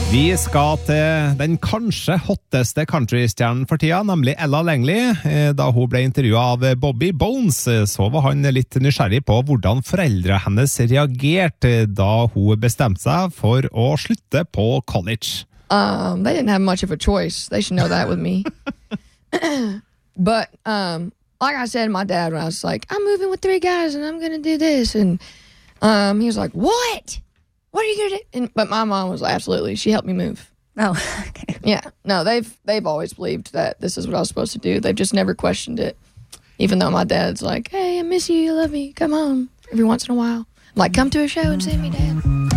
Vi skal til den kanskje hotteste countrystjernen for tida, nemlig Ella Langley. Da hun ble intervjuet av Bobby Bones, så var han litt nysgjerrig på hvordan foreldre hennes reagerte da hun bestemte seg for å slutte på college. They didn't have much of a choice. They should know that with me. But like I said to my dad when I was like, I'm moving with 3 guys and I'm going to do this. And he was like, what? What are you going to do? But my mom was absolutely, she helped me move. Oh, okay. Yeah. No, they've always believed that this is what I was supposed to do. They've just never questioned it. Even though my dad's like, hey, I miss you, I love you, come home every once in a while. I'm like, come to a show and see me, Dad.